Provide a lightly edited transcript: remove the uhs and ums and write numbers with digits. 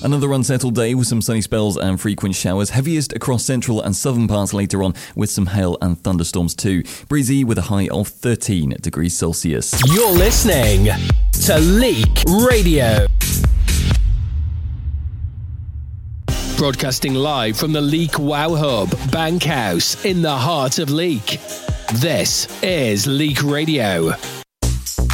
Another unsettled day with some sunny spells and frequent showers, heaviest across central and southern parts later on, with some hail and thunderstorms too. Breezy with a high of 13 degrees Celsius. You're listening to Leak Radio. Broadcasting live from the Leak Wow Hub, Bankhouse, in the heart of Leak. This is Leak Radio.